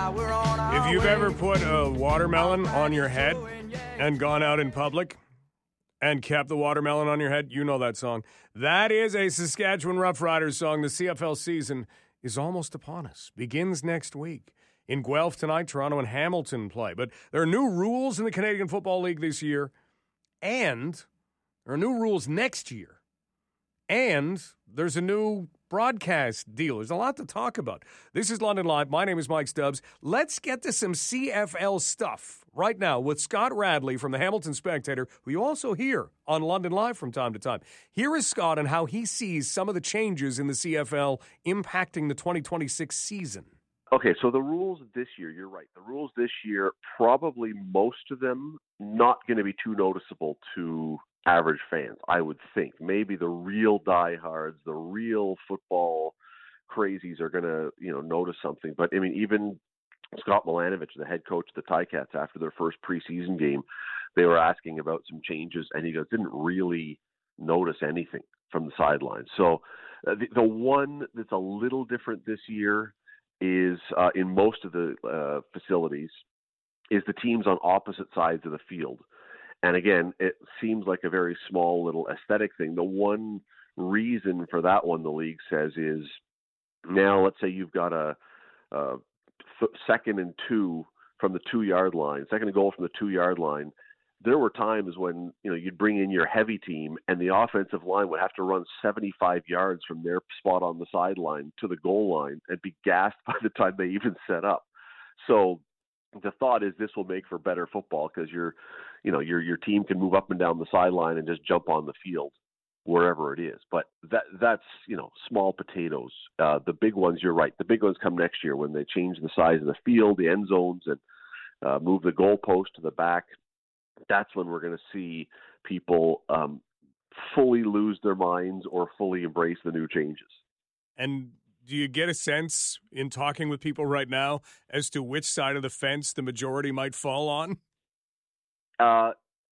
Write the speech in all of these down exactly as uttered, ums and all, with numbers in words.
If you've ever put a watermelon on your head and gone out in public and kept the watermelon on your head, you know that song. That is a Saskatchewan Roughriders song. The C F L season is almost upon us. Begins next week. In Guelph tonight, Toronto and Hamilton play. But there are new rules in the Canadian Football League this year, and there are new rules next year. And there's a new broadcast deal. There's a lot to talk about. This is London Live. My name is Mike Stubbs. Let's get to some C F L stuff right now with Scott Radley from the Hamilton Spectator, who you also hear on London Live from time to time. Here is Scott on how he sees some of the changes in the C F L impacting the twenty twenty-six season. Okay, so the rules this year, you're right. The rules this year, probably most of them not going to be too noticeable to average fans, I would think. Maybe the real diehards, the real football crazies are going to, you know, notice something. But, I mean, even Scott Milanovich, the head coach of the Ticats, after their first preseason game, they were asking about some changes, and he goes, didn't really notice anything from the sidelines. So uh, the, the one that's a little different this year is uh, in most of the uh, facilities is the teams on opposite sides of the field. And again, it seems like a very small little aesthetic thing. The one reason for that one, the league says, is now let's say you've got a, a th- second and two from the two-yard line, second and goal from the two-yard line. There were times when, you know, you'd bring in your heavy team and the offensive line would have to run seventy-five yards from their spot on the sideline to the goal line and be gassed by the time they even set up. So the thought is this will make for better football because your, you know, your your team can move up and down the sideline and just jump on the field wherever it is. But that that's, you know, small potatoes. Uh, the big ones, you're right. The big ones come next year when they change the size of the field, the end zones, and uh, move the goalpost to the back. That's when we're going to see people um, fully lose their minds or fully embrace the new changes. And do you get a sense in talking with people right now as to which side of the fence the majority might fall on? Uh,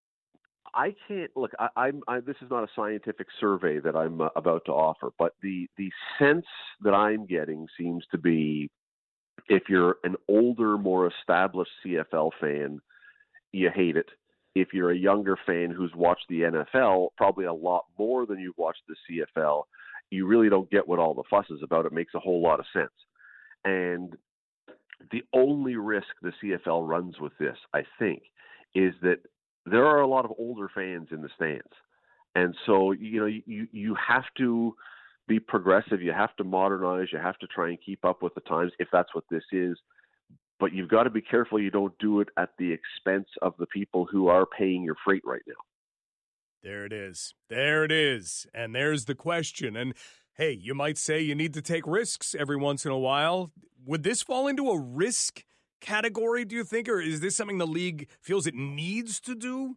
I can't look. I, I'm. I, this is not a scientific survey that I'm uh, about to offer, but the the sense that I'm getting seems to be, if you're an older, more established C F L fan, you hate it. If you're a younger fan who's watched the N F L, probably a lot more than you've watched the C F L, you really don't get what all the fuss is about. It makes a whole lot of sense. And the only risk the C F L runs with this, I think, is that there are a lot of older fans in the stands. And so, you know, you, you have to be progressive. You have to modernize. You have to try and keep up with the times if that's what this is. But you've got to be careful you don't do it at the expense of the people who are paying your freight right now. There it is. There it is. And there's the question. And, hey, you might say you need to take risks every once in a while. Would this fall into a risk category, do you think? Or is this something the league feels it needs to do?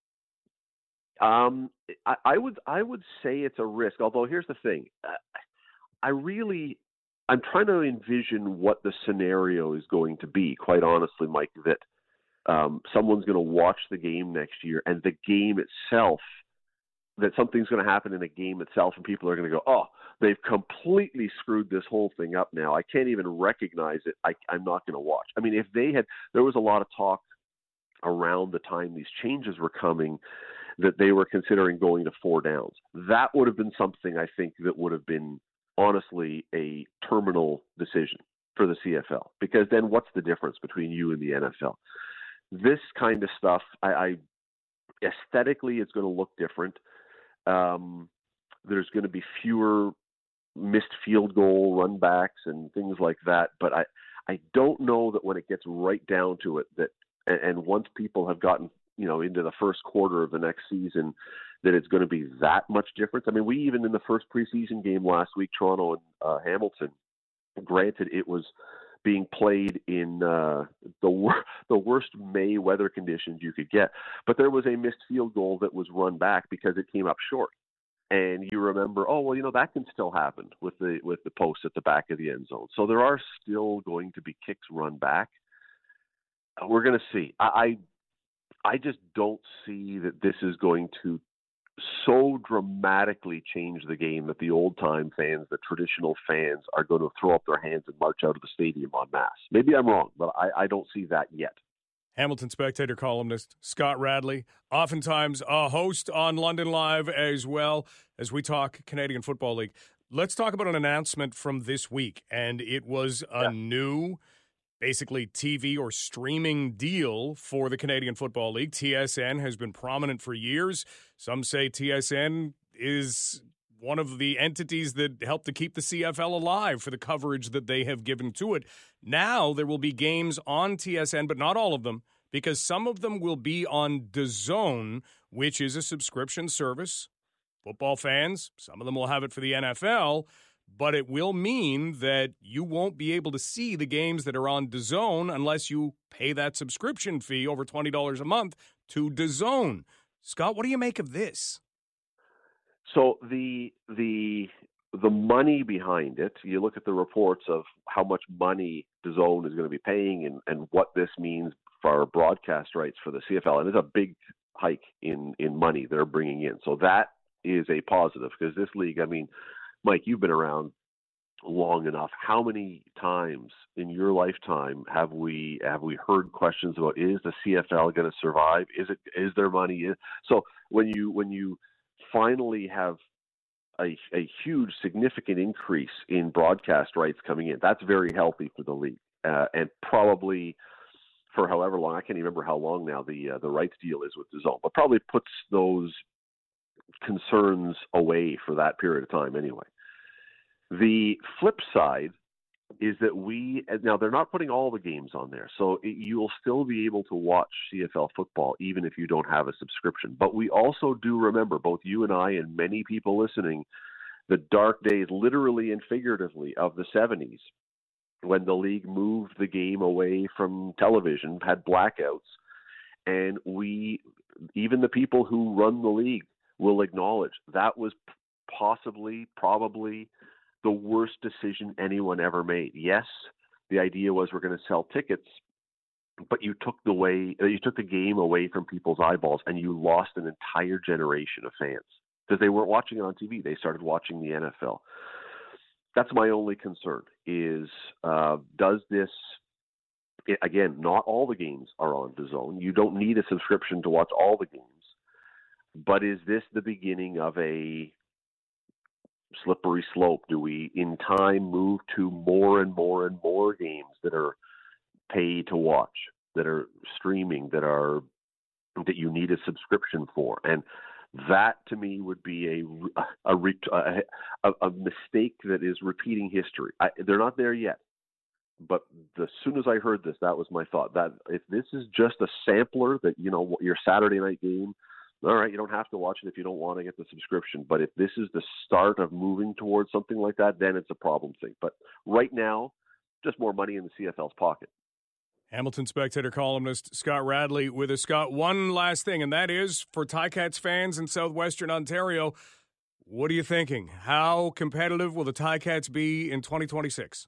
Um, I, I would I would say it's a risk. Although, here's the thing. I really... I'm trying to envision what the scenario is going to be, quite honestly, Mike, that um, someone's going to watch the game next year and the game itself, that something's going to happen in the game itself and people are going to go, oh, they've completely screwed this whole thing up now. I can't even recognize it. I, I'm not going to watch. I mean, if they had, there was a lot of talk around the time these changes were coming that they were considering going to four downs. That would have been something I think that would have been honestly a terminal decision for the C F L, because then what's the difference between you and the N F L? This kind of stuff, I, I aesthetically, it's going to look different. Um, there's going to be fewer missed field goal run backs and things like that. But I, I don't know that when it gets right down to it, that and, and once people have gotten, you know, into the first quarter of the next season, that it's going to be that much difference. I mean, we even in the first preseason game last week, Toronto and uh, Hamilton, granted it was being played in uh, the wor- the worst May weather conditions you could get, but there was a missed field goal that was run back because it came up short. And you remember, oh well, you know that can still happen with the with the post at the back of the end zone. So there are still going to be kicks run back. We're going to see. I, I I just don't see that this is going to so dramatically change the game that the old-time fans, the traditional fans, are going to throw up their hands and march out of the stadium en masse. Maybe I'm wrong, but I, I don't see that yet. Hamilton Spectator columnist Scott Radley, oftentimes a host on London Live as well as we talk Canadian Football League. Let's talk about an announcement from this week, and it was a yeah. new, basically T V or streaming deal for the Canadian Football League. T S N has been prominent for years. Some say T S N is one of the entities that helped to keep the C F L alive for the coverage that they have given to it. Now there will be games on T S N, but not all of them, because some of them will be on DAZN, which is a subscription service. Football fans, some of them will have it for the N F L, but it will mean that you won't be able to see the games that are on DAZN unless you pay that subscription fee over twenty dollars a month to DAZN. Scott, what do you make of this? So the the the money behind it, you look at the reports of how much money DAZN is going to be paying and, and what this means for our broadcast rights for the C F L. And it's a big hike in, in money they're bringing in. So that is a positive, because this league, I mean, Mike, you've been around long enough. How many times in your lifetime have we have we heard questions about, is the C F L going to survive? Is it is there money? So when you when you finally have a, a huge, significant increase in broadcast rights coming in, that's very healthy for the league, uh, and probably for however long, I can't even remember how long now the uh, the rights deal is with DAZN, but probably puts those concerns away for that period of time anyway. The flip side is that we, now they're not putting all the games on there, so it, you'll still be able to watch C F L football even if you don't have a subscription. But we also do remember, both you and I and many people listening, the dark days, literally and figuratively, of the seventies, when the league moved the game away from television, had blackouts, and we, even the people who run the league, will acknowledge that was possibly, probably the worst decision anyone ever made. Yes, the idea was we're going to sell tickets, but you took the way, you took the game away from people's eyeballs, and you lost an entire generation of fans because they weren't watching it on T V. They started watching the N F L. That's my only concern. Is uh, does this? Again, not all the games are on DAZN. You don't need a subscription to watch all the games. But is this the beginning of a slippery slope? Do we, in time, move to more and more and more games that are pay to watch, that are streaming, that are that you need a subscription for? And that, to me, would be a a, a, a, a mistake that is repeating history. I, they're not there yet. But as soon as I heard this, that was my thought. That if this is just a sampler, that, you know, your Saturday night game, all right, you don't have to watch it if you don't want to get the subscription. But if this is the start of moving towards something like that, then it's a problem thing. But right now, just more money in the C F L's pocket. Hamilton Spectator columnist Scott Radley with us. Scott, one last thing, and that is for Ticats fans in southwestern Ontario, what are you thinking? How competitive will the Ticats be in twenty twenty-six?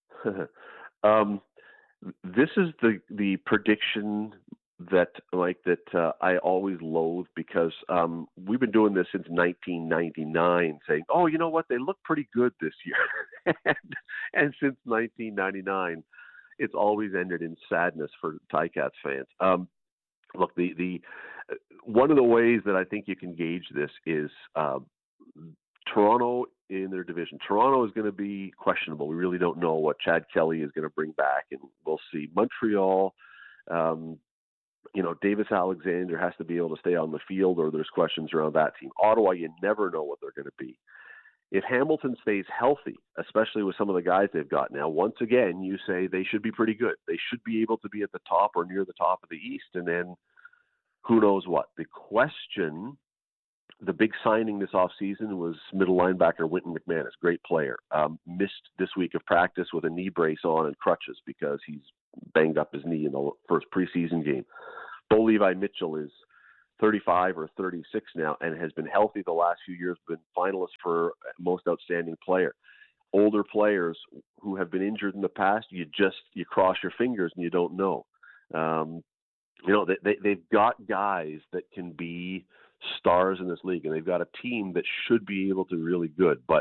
um, this is the the prediction that like that uh, I always loathe, because um, we've been doing this since nineteen ninety-nine, saying, oh, you know what, they look pretty good this year. and, and since nineteen ninety-nine, it's always ended in sadness for Ticats fans. Um, look, the, the one of the ways that I think you can gauge this is uh, Toronto in their division. Toronto is going to be questionable. We really don't know what Chad Kelly is going to bring back, and we'll see. Montreal, um, you know, Davis Alexander has to be able to stay on the field, or there's questions around that team. Ottawa, you never know what they're going to be. If Hamilton stays healthy, especially with some of the guys they've got now, once again, you say they should be pretty good. They should be able to be at the top or near the top of the East, and then who knows what. The question, the big signing this offseason was middle linebacker Wynton McManus, great player. Um, missed this week of practice with a knee brace on and crutches because he's banged up his knee in the first preseason game. Bo Levi Mitchell is thirty-five or thirty-six now and has been healthy the last few years, been finalist for most outstanding player. Older players who have been injured in the past, you just, you cross your fingers and you don't know. Um, you know, they, they, they've got guys that can be stars in this league, and they've got a team that should be able to be really good. But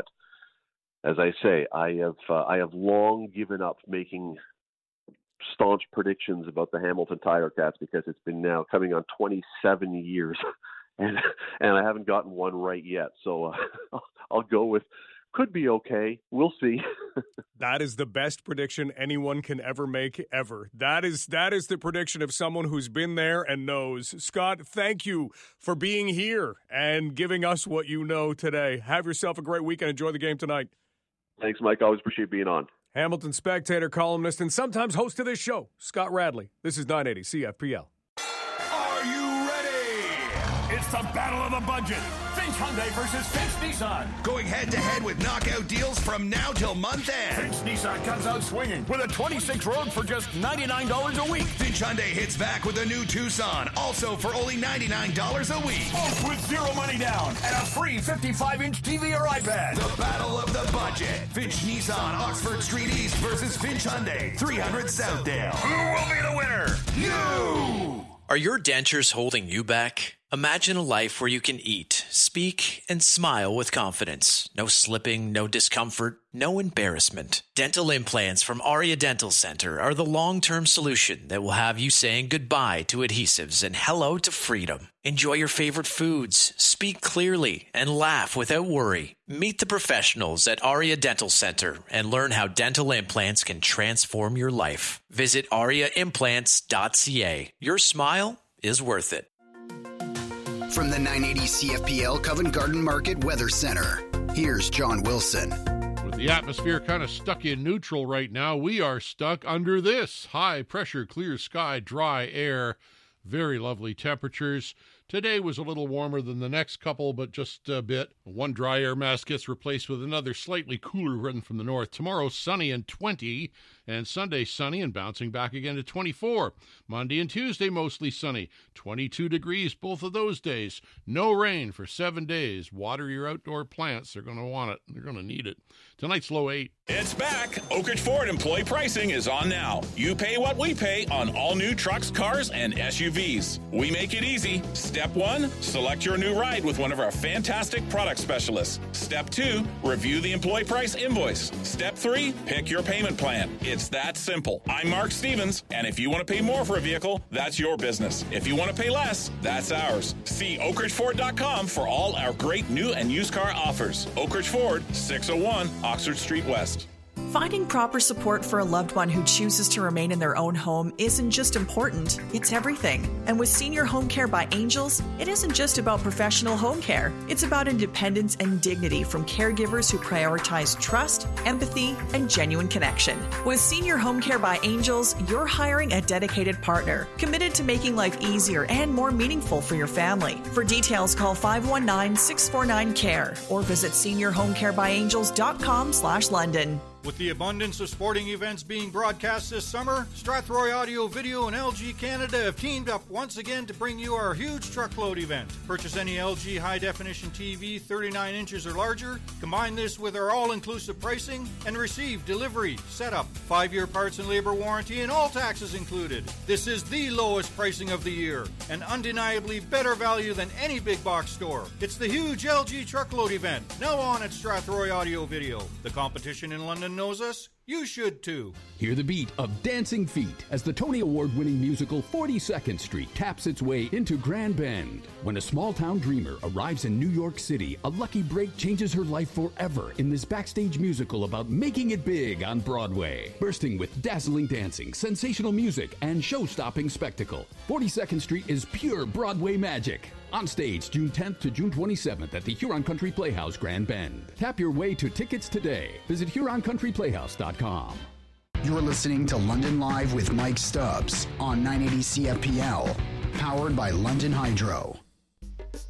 as I say, I have uh, I have long given up making staunch predictions about the Hamilton Tiger Cats because it's been now coming on twenty-seven years, and and I haven't gotten one right yet. So uh, I'll go with could be okay. We'll see. That is the best prediction anyone can ever make, ever. That is that is the prediction of someone who's been there and knows. Scott, thank you for being here and giving us what you know today. Have yourself a great weekend. Enjoy the game tonight. Thanks, Mike. I always appreciate being on. Hamilton Spectator columnist and sometimes host of this show, Scott Radley. This is nine eighty C F P L. Are you ready? It's the battle of the budget. Finch Hyundai versus Finch Nissan. Going head-to-head with knockout deals from now till month end. Finch Nissan comes out swinging with a twenty-six Rogue for just ninety-nine dollars a week. Finch Hyundai hits back with a new Tucson, also for only ninety-nine dollars a week. Both with zero money down and a free fifty-five inch T V or iPad. The battle of the budget. Finch Nissan, Oxford Street East versus Finch Hyundai, three hundred Southdale. Who will be the winner? You! Are your dentures holding you back? Imagine a life where you can eat, speak, and smile with confidence. No slipping, no discomfort, no embarrassment. Dental implants from Aria Dental Center are the long-term solution that will have you saying goodbye to adhesives and hello to freedom. Enjoy your favorite foods, speak clearly, and laugh without worry. Meet the professionals at Aria Dental Center and learn how dental implants can transform your life. Visit aria implants dot c a. Your smile is worth it. From the nine eighty C F P L Covent Garden Market Weather Center, here's John Wilson. With the atmosphere kind of stuck in neutral right now, we are stuck under this. High pressure, clear sky, dry air, very lovely temperatures. Today was a little warmer than the next couple, but just a bit. One dry air mass gets replaced with another slightly cooler one from the north. Tomorrow, sunny and twenty, and Sunday, sunny and bouncing back again to twenty-four. Monday and Tuesday, mostly sunny. twenty-two degrees both of those days. No rain for seven days. Water your outdoor plants. They're going to want it. They're going to need it. Tonight's low eight. It's back. Oak Ridge Ford employee pricing is on now. You pay what we pay on all new trucks, cars, and S U Vs. We make it easy. Step one, select your new ride with one of our fantastic product specialists. Step two, review the employee price invoice. Step three, pick your payment plan. It's that simple. I'm Mark Stevens, and if you want to pay more for a vehicle, that's your business. If you want to pay less, that's ours. See oak ridge ford dot com for all our great new and used car offers. Oak Ridge Ford, six oh one Oxford Street West. Finding proper support for a loved one who chooses to remain in their own home isn't just important, it's everything. And with Senior Home Care by Angels, it isn't just about professional home care. It's about independence and dignity from caregivers who prioritize trust, empathy, and genuine connection. With Senior Home Care by Angels, you're hiring a dedicated partner, committed to making life easier and more meaningful for your family. For details, call five one nine, six four nine, C A R E or visit senior home care by angels dot com slash London. With the abundance of sporting events being broadcast this summer, Strathroy Audio Video and L G Canada have teamed up once again to bring you our huge truckload event. Purchase any L G high-definition T V thirty-nine inches or larger, combine this with our all-inclusive pricing, and receive delivery, setup, five-year parts and labor warranty, and all taxes included. This is the lowest pricing of the year, and undeniably better value than any big box store. It's the huge L G truckload event, now on at Strathroy Audio Video. The competition in London knows us. You should too. Hear the beat of Dancing Feet as the Tony Award-winning musical forty-second Street taps its way into Grand Bend. When a small-town dreamer arrives in New York City, a lucky break changes her life forever in this backstage musical about making it big on Broadway. Bursting with dazzling dancing, sensational music, and show-stopping spectacle, forty-second Street is pure Broadway magic. On stage, June tenth to June twenty-seventh at the Huron Country Playhouse, Grand Bend. Tap your way to tickets today. Visit huron country playhouse dot com. You're listening to London Live with Mike Stubbs on nine eighty C F P L, powered by London Hydro.